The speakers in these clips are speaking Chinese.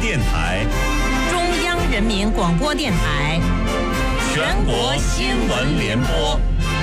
电台、 中央人民广播电台、 全国新闻联播。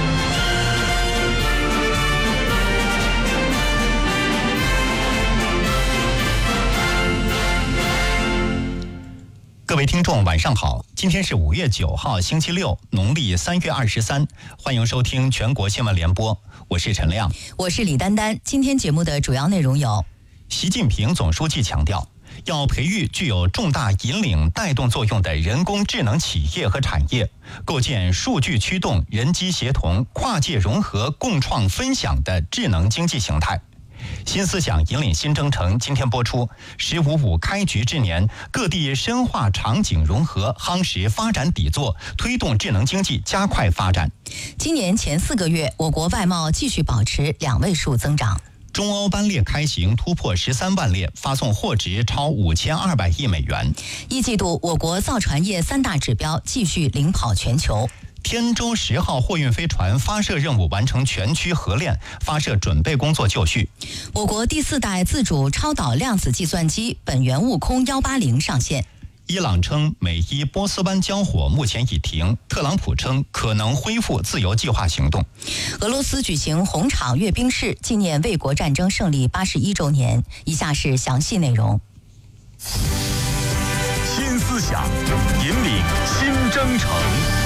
各位听众晚上好，今天是5月9号星期六，农历3月23，欢迎收听全国新闻联播，我是陈亮， 我是李丹丹。今天节目的主要内容有： 习近平总书记强调，要培育具有重大引领带动作用的人工智能企业和产业，构建数据驱动、人机协同、跨界融合、共创分享的智能经济形态。新思想引领新征程今天播出，15.5开局之年，各地深化场景融合，夯实发展底座，推动智能经济加快发展。 今年前4个月，我国外贸继续保持2位数增长。 中欧班列开行突破13万列，发送货值超5200亿美元。 一季度，我国造船业3大指标继续领跑全球。 天舟10号货运飞船发射任务完成全区合练，发射准备工作就绪。 我国第4代自主超导量子计算机本源悟空180上线。 伊朗称美伊波斯湾交火目前已停，特朗普称可能恢复自由计划行动。 俄罗斯举行红场阅兵式，纪念卫国战争胜利81周年。以下是详细内容。 新思想引领新征程。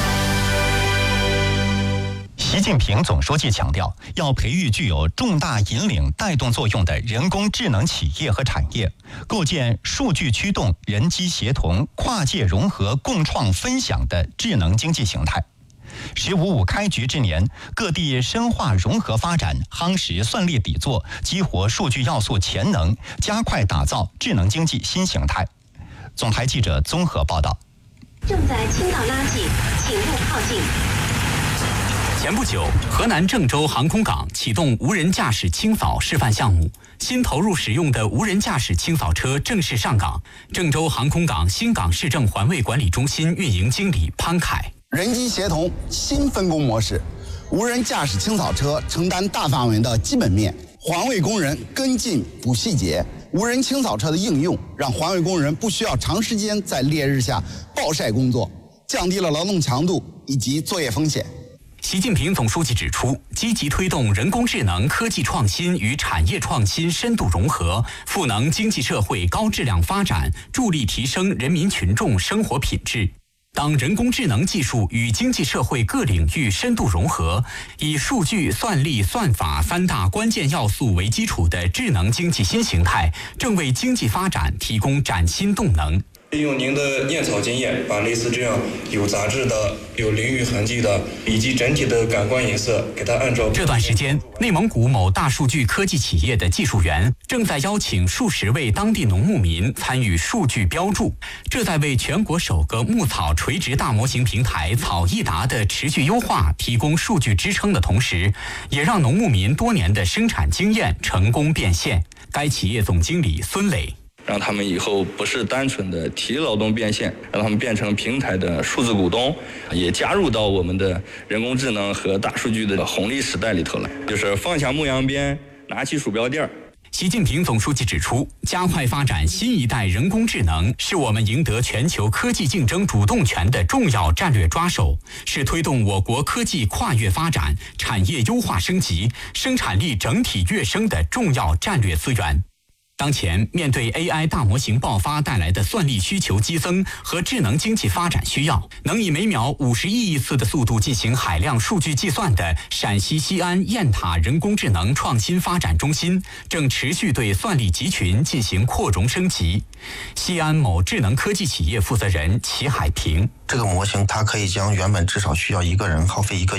习近平总书记强调，要培育具有重大引领带动作用的人工智能企业和产业，构建数据驱动、人机协同、跨界融合、共创分享的智能经济形态。15.5开局之年，各地深化融合发展，夯实算力底座，激活数据要素潜能，加快打造智能经济新形态。总台记者综合报道。 正在倾倒垃圾，请勿靠近。 前不久，河南郑州航空港启动无人驾驶清扫示范项目，新投入使用的无人驾驶清扫车正式上岗。郑州航空港新港市政环卫管理中心运营经理潘凯： 人机协同新分工模式，无人驾驶清扫车承担大范围的基本面，环卫工人跟进补细节。无人清扫车的应用，让环卫工人不需要长时间在烈日下暴晒工作，降低了劳动强度以及作业风险。 习近平总书记指出，积极推动人工智能科技创新与产业创新深度融合，赋能经济社会高质量发展，助力提升人民群众生活品质。当人工智能技术与经济社会各领域深度融合，以数据、算力、算法3大关键要素为基础的智能经济新形态，正为经济发展提供崭新动能。 利用您的验草经验，把类似这样有杂质的、有淋浴痕迹的，以及整体的感官颜色，给它按照。 这段时间，内蒙古某大数据科技企业的技术员正在邀请数十位当地农牧民参与数据标注，这在为全国首个牧草垂直大模型平台草易达的持续优化提供数据支撑的同时，也让农牧民多年的生产经验成功变现。该企业总经理孙磊： 让他们以后不是单纯的体力劳动变现，让他们变成平台的数字股东，也加入到我们的人工智能和大数据的红利时代里头来。就是放下牧羊鞭，拿起鼠标垫。 习近平总书记指出，加快发展新一代人工智能是我们赢得全球科技竞争主动权的重要战略抓手，是推动我国科技跨越发展、产业优化升级、生产力整体跃升的重要战略资源。当前，面对 AI 大模型爆发带来的算力需求激增和智能经济发展需要，能以每秒50亿次的速度进行海量数据计算的陕西西安雁塔人工智能创新发展中心，正持续对算力集群进行扩容升级。西安某智能科技企业负责人齐海平： 这个模型它可以将原本至少需要1个人耗费1个